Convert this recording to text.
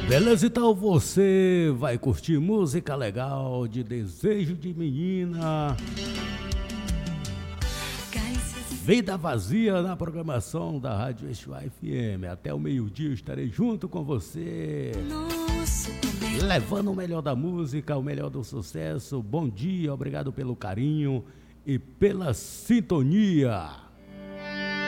Beleza, então você vai curtir música legal de Desejo de Menina, Vida Vazia na programação da Rádio Exu FM. Até o meio-dia eu estarei junto com você, levando o melhor da música, o melhor do sucesso. Bom dia, obrigado pelo carinho e pela sintonia.